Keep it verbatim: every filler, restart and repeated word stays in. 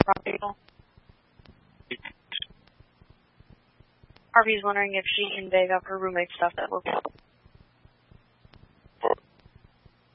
property at all? Harvey's wondering if she and Vega have her roommate stuff that will